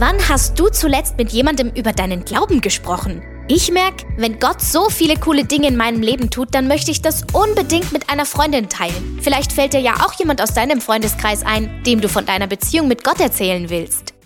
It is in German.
Wann hast du zuletzt mit jemandem über deinen Glauben gesprochen? Ich merke, wenn Gott so viele coole Dinge in meinem Leben tut, dann möchte ich das unbedingt mit einer Freundin teilen. Vielleicht fällt dir ja auch jemand aus deinem Freundeskreis ein, dem du von deiner Beziehung mit Gott erzählen willst.